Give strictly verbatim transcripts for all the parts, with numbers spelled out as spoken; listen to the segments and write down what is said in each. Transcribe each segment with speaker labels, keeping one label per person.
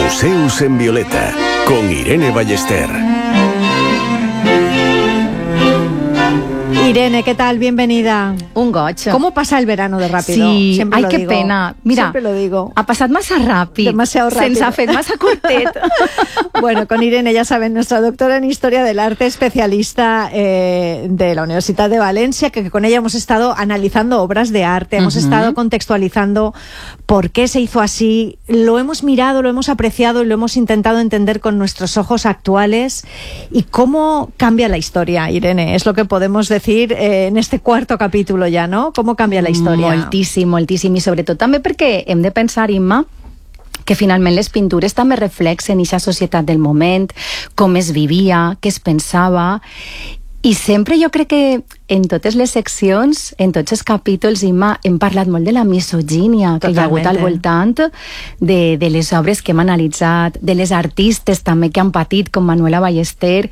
Speaker 1: Museus en Violeta, con Irene Ballester.
Speaker 2: Irene, ¿qué tal? Bienvenida.
Speaker 3: Un goig.
Speaker 2: ¿Cómo pasa el verano de rápido?
Speaker 3: Sí,
Speaker 2: Siempre
Speaker 3: ay,
Speaker 2: lo
Speaker 3: qué
Speaker 2: digo.
Speaker 3: pena. Mira,
Speaker 2: Siempre lo digo.
Speaker 3: ha passat massa ràpid.
Speaker 2: Demasiado rápido.
Speaker 3: Sense fet massa curtet.
Speaker 2: Bueno, con Irene, ya saben, nuestra doctora en Historia del Arte, especialista eh, de la Universidad de Valencia, que, que con ella hemos estado analizando obras de arte, hemos uh-huh. estado contextualizando por qué se hizo así, lo hemos mirado, lo hemos apreciado y lo hemos intentado entender con nuestros ojos actuales. Y cómo cambia la historia, Irene, es lo que podemos decir eh, en este cuarto capítulo ya, ¿no? ¿Cómo cambia la història?
Speaker 3: Moltíssim, moltíssim, i sobretot també perquè hem de pensar, Imma, que finalment les pintures també reflexen aquesta societat del moment, com es vivia, què es pensava, i sempre jo crec que en totes les seccions, en tots els capítols, Imma, hem parlat molt de la misogínia que hi ha hagut al voltant de, de les obres que hem analitzat, de les artistes també que han patit, com Manuela Ballester,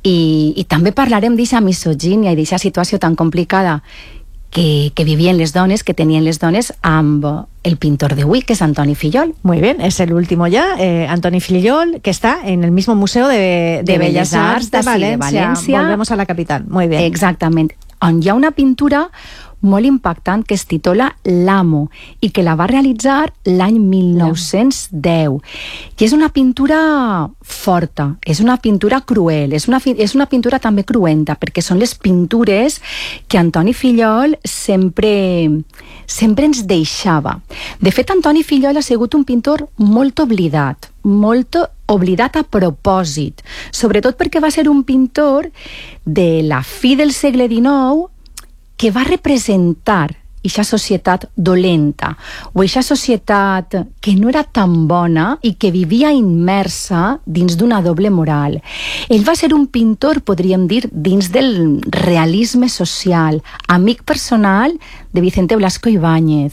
Speaker 3: i, i també parlarem d'aquesta misogínia i d'aquesta situació tan complicada que, que vivien les dones, que tenien les dones amb el pintor d'avui, que es Antoni Fillol.
Speaker 2: Muy bien, es el último ya, eh, Antoni Fillol, que está en el mismo Museo de, de,
Speaker 3: de
Speaker 2: Bellas Arts de,
Speaker 3: de,
Speaker 2: Valencia.
Speaker 3: de València.
Speaker 2: Volvemos a la capital, muy bien.
Speaker 3: Exactament, on hi ha una pintura molt impactant que es titula L'Amo i que la va realitzar l'any mil nou-cents deu. I és una pintura forta, és una pintura cruel, és una, és una pintura també cruenta, perquè són les pintures que Antoni Fillol sempre, sempre ens deixava. De fet, Antoni Fillol ha sigut un pintor molt oblidat, molt oblidat a propòsit, sobretot perquè va ser un pintor de la fi del segle dinou que va representar aquesta societat dolenta o aquesta societat que no era tan bona i que vivia immersa dins d'una doble moral. Ell va ser un pintor, podríem dir, dins del realisme social, amic personal de Vicente Blasco Ibáñez.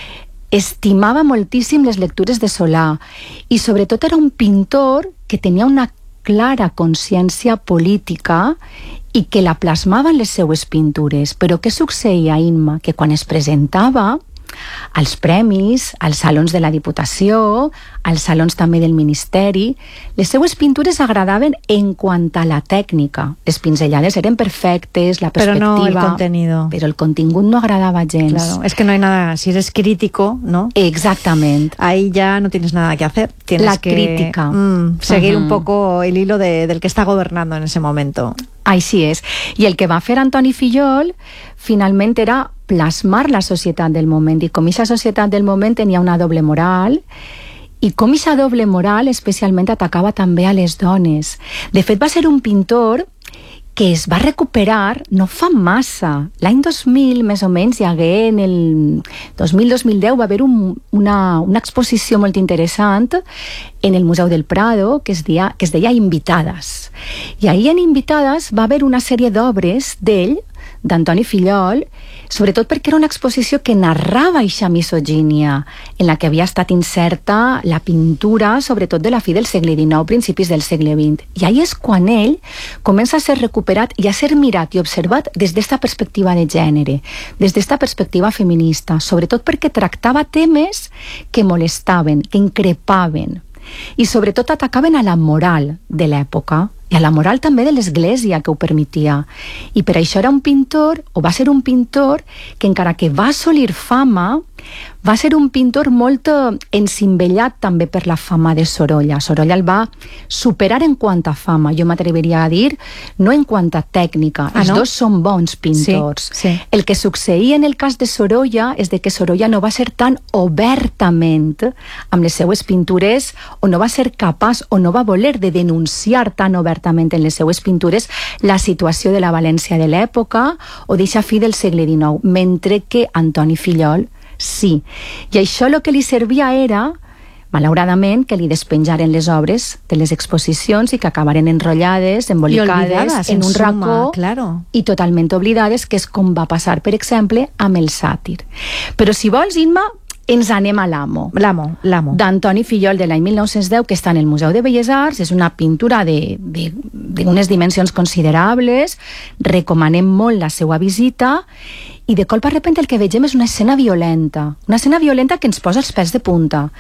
Speaker 3: Estimava moltíssim les lectures de Solà i sobretot era un pintor que tenia una clara consciència política i que la plasmava en les seues pintures. Però què succeïa, Imma? Que quan es presentava als premis, als salons de la Diputació, als salons també del Ministeri, les seues pintures agradaven en quant a la tècnica. Les pinzellades eren perfectes, la perspectiva...
Speaker 2: Pero no el contenido.
Speaker 3: Però el contingut no agradava gens.
Speaker 2: Claro, es que no hay nada, si eres crítico, ¿no?
Speaker 3: Exactament.
Speaker 2: Ahí ya no tienes nada que hacer. Tienes
Speaker 3: la
Speaker 2: que,
Speaker 3: crítica.
Speaker 2: Mm, seguir uh-huh. un poco el hilo de, del que está gobernando en ese momento.
Speaker 3: Així és. I el que va fer Antoni Fillol finalment era plasmar la societat del moment, i com aquesta societat del moment tenia una doble moral, i com aquesta doble moral especialment atacava també a les dones. De fet, va ser un pintor que es va recuperar no fa massa. L'any dos mil, més o menys, hi hagué en el dos mil dos mil deu va haver un, una, una exposició molt interessant en el Museu del Prado que es deia, que es deia Invitades. I ahir en Invitades va haver una sèrie d'obres d'ell, d'Antoni Fillol, sobretot perquè era una exposició que narrava eixa misogínia en la que havia estat inserta la pintura, sobretot de la fi del segle dinou, principis del segle vint. I ahí és quan ell comença a ser recuperat i a ser mirat i observat des d'esta perspectiva de gènere, des d'esta perspectiva feminista, sobretot perquè tractava temes que molestaven, que increpaven, i sobretot atacaven a la moral de l'època i a la moral també de l'Església que ho permetia. I per això era un pintor, o va ser un pintor, que encara que va assolir fama, va ser un pintor molt encimbellat també per la fama de Sorolla. Sorolla el va superar en quant a fama, jo m'atreviria a dir, no en quant a tècnica.
Speaker 2: Ah,
Speaker 3: Els
Speaker 2: no?
Speaker 3: dos són bons pintors.
Speaker 2: Sí, sí.
Speaker 3: El que succeïa en el cas de Sorolla és de que Sorolla no va ser tan obertament amb les seues pintures, o no va ser capaç o no va voler de denunciar tan obertament en les seues pintures la situació de la València de l'època o d'eixa fi del segle dinou, mentre que Antoni Fillol sí. I això el que li servia era, malauradament, que li despenjaren les obres de les exposicions i que acabaren enrotllades, embolicades en un racó,
Speaker 2: claro.
Speaker 3: i totalment oblidades, que és com va passar, per exemple, amb el sàtir. Però si vols, Imma, ens anem a l'Amo.
Speaker 2: L'Amo, l'Amo.
Speaker 3: D'Antoni Fillol, de l'any mil nou-cents deu, que està en el Museu de Belles Arts. És una pintura d'unes dimensions considerables. Recomanem molt la seva visita. I de colp a repente el que vegem és una escena violenta. Una escena violenta que ens posa els pèls de punta.